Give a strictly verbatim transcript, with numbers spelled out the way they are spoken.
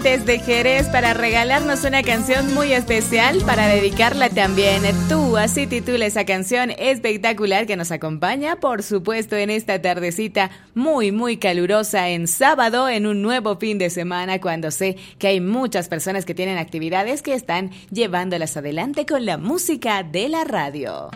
desde Jerez para regalarnos una canción muy especial para dedicarla también. Tú, así titula esa canción espectacular que nos acompaña, por supuesto, en esta tardecita muy, muy calurosa en sábado, en un nuevo fin de semana, cuando sé que hay muchas personas que tienen actividades que están llevándolas adelante con la música de la radio.